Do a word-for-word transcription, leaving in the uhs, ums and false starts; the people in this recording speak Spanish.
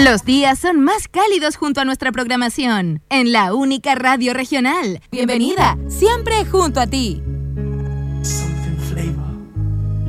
Los días son más cálidos junto a nuestra programación, en la única radio regional. Bienvenida, siempre junto a ti.